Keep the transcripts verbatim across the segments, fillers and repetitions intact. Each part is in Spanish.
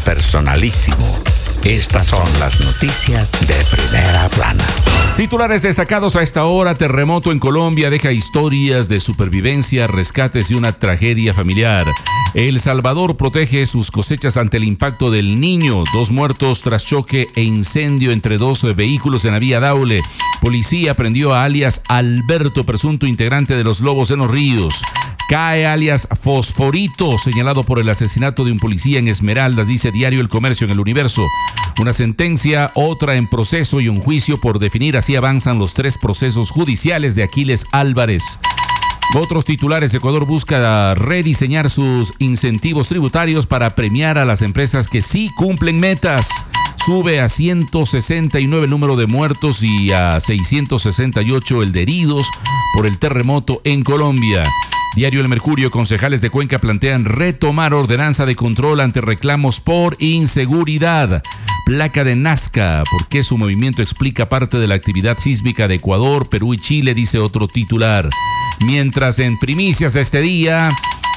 personalísimo. Estas son las noticias de primera plana. Titulares destacados a esta hora. Terremoto en Colombia deja historias de supervivencia, rescates y una tragedia familiar. El Salvador protege sus cosechas ante el impacto del Niño. Dos muertos tras choque e incendio entre dos vehículos en la vía Daule. Policía prendió a alias Alberto, presunto integrante de los Lobos en los Ríos. Cae alias Fosforito, señalado por el asesinato de un policía en Esmeraldas, dice Diario El Comercio en El Universo. Una sentencia, otra en proceso y un juicio por definir. Así avanzan los tres procesos judiciales de Aquiles Álvarez. Otros titulares. Ecuador busca rediseñar sus incentivos tributarios para premiar a las empresas que sí cumplen metas. Sube a ciento sesenta y nueve el número de muertos y a seiscientos sesenta y ocho el de heridos por el terremoto en Colombia. Diario El Mercurio. Concejales de Cuenca plantean retomar ordenanza de control ante reclamos por inseguridad. Placa de Nazca. ¿Por qué su movimiento explica parte de la actividad sísmica de Ecuador, Perú y Chile? Dice otro titular. Mientras en primicias de este día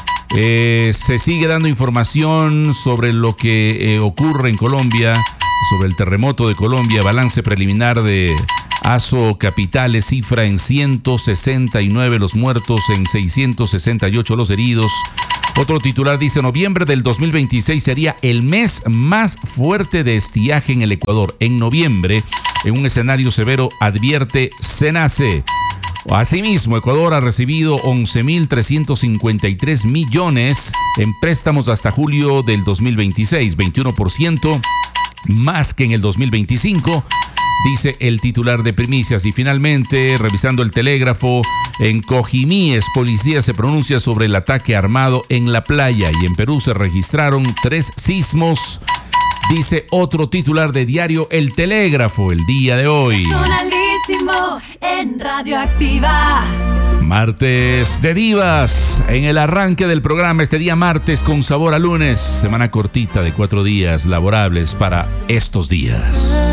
eh, se sigue dando información sobre lo que eh, ocurre en Colombia, sobre el terremoto de Colombia. Balance preliminar de ASO Capitales cifra en ciento sesenta y nueve los muertos, en seiscientos sesenta y ocho los heridos. Otro titular dice: noviembre del dos mil veintiséis sería el mes más fuerte de estiaje en el Ecuador. En noviembre, en un escenario severo, advierte SENACE. Asimismo, Ecuador ha recibido once mil trescientos cincuenta y tres millones en préstamos hasta julio del dos mil veintiséis, veintiuno por ciento más que en el dos mil veinticinco. Dice el titular de Primicias. Y finalmente, revisando el Telégrafo, en Cojimíes, policía se pronuncia sobre el ataque armado en la playa. Y en Perú se registraron tres sismos. Dice otro titular de Diario El Telégrafo el día de hoy. Personalísimo en Radioactiva. Martes de Divas, en el arranque del programa este día martes con sabor a lunes. Semana cortita de cuatro días laborables para estos días.